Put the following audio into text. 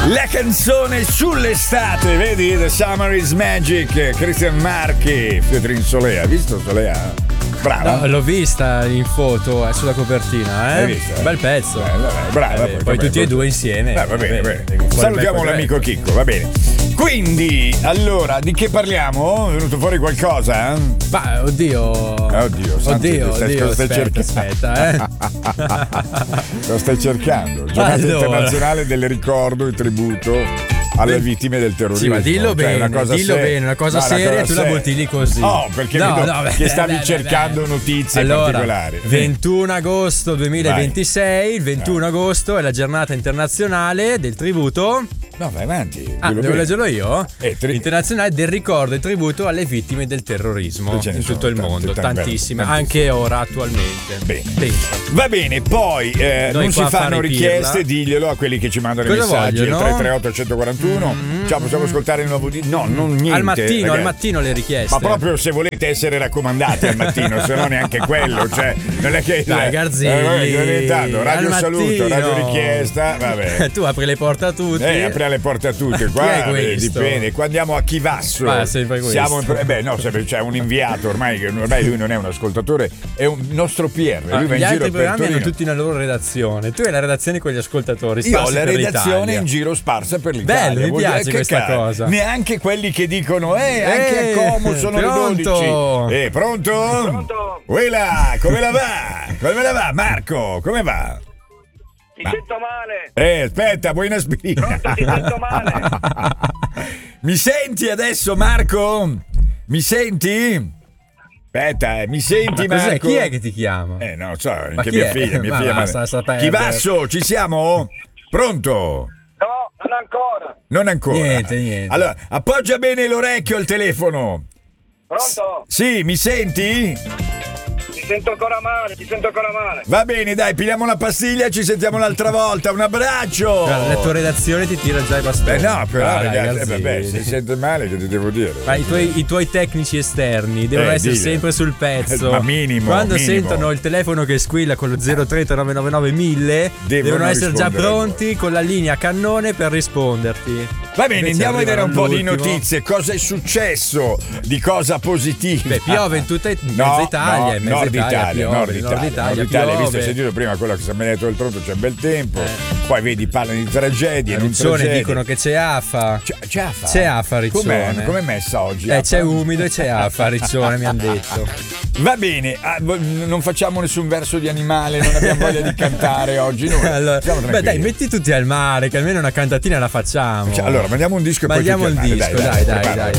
La canzone sull'estate, vedi? The Summer is Magic, Christian Marchi, featuring Solea. Hai visto Solea? Brava. No, l'ho vista in foto, è sulla copertina, Hai visto? Bel pezzo. Brava. Poi tutti e due insieme. Va bene. Salutiamo l'amico Chicco, va bene. Quindi, allora, di che parliamo? È venuto fuori qualcosa? Ma oddio, aspetta. Lo stai cercando. Giornata internazionale del ricordo e tributo alle vittime del terrorismo. Sì, ma dillo bene, una cosa seria, tu la butti lì così. No, perché che stavi cercando notizie particolari. 21 agosto 2026, il 21 agosto è la giornata internazionale del tributo. No, vai avanti. Devo leggerlo io? Internazionale del ricordo e tributo alle vittime del terrorismo in tutto il mondo, tantissime, anche ora attualmente. Bene. Va bene, poi non si fanno richieste, diglielo a quelli che ci mandano i messaggi. Il 338 141. Ciao, possiamo ascoltare il nuovo No, non niente. Al mattino le richieste. Ma proprio se volete essere raccomandati al mattino, se no neanche quello, cioè non è che dai Garzilli, radio saluto, radio richiesta, vabbè. Tu apri le porte a tutti. Apri le porte a tutti, qua dipende. Qua andiamo a Chivasso. Sempre questo. C'è un inviato, ormai lui non è un ascoltatore, è un nostro PR. Lui va in gli giro altri per programmi Torino. hanno tutti una loro redazione. Tu hai la redazione con gli ascoltatori. Io ho la redazione in giro sparsa per l'Italia. Bello, mi piace questa cosa. Neanche quelli che dicono anche a Como sono pronto. le 12. Pronto? Uela, come la va? Marco, come va? Ti sento male. Aspetta, vuoi un'aspirina? Pronto, ti sento male. Mi senti adesso, Marco? Mi senti? Aspetta, mi senti, Marco? Chi è che ti chiama? Non so, anche mia figlia. Chivasso, ci siamo? Pronto? No, non ancora. Niente. Allora, appoggia bene l'orecchio al telefono. Pronto? Sì, mi senti? Ti sento ancora male. Va bene, dai, pigliamo una pastiglia e ci sentiamo un'altra volta. Un abbraccio. La tua redazione ti tira già i bastoni. No, però ragazzi, se sente male, che ti devo dire? Ma i tuoi tecnici esterni devono essere sempre sul pezzo. Ma minimo. Quando sentono il telefono che squilla con lo 030 999 1000 devono essere già pronti con la linea cannone per risponderti. Va bene, andiamo a vedere un po' di notizie. Cosa è successo di cosa positiva? Piove in tutta mezza Italia. Nord Italia. Hai visto, hai sentito prima quello che si è detto del Tronto, c'è bel tempo. Poi vedi, parlano di tragedie, non tragedie. Dicono che c'è afa. C'è afa a Riccione. Com'è messa oggi? C'è umido e c'è afa a Riccione, mi hanno detto. Va bene, non facciamo nessun verso di animale, non abbiamo voglia di cantare oggi. Dai, metti tutti al mare, che almeno una cantatina la facciamo. Allora, mandiamo un disco e mandiamo poi il disco, dai.